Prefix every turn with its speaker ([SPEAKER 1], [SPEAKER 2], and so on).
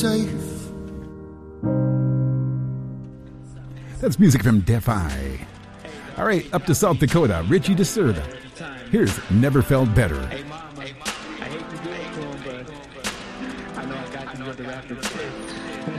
[SPEAKER 1] safe.
[SPEAKER 2] That's music from Defy. All right, up to South Dakota, Richie DeSerda. Here's Never Felt Better.
[SPEAKER 3] Hey, Mom, I hate to do it to him, but I know I got you with the reference.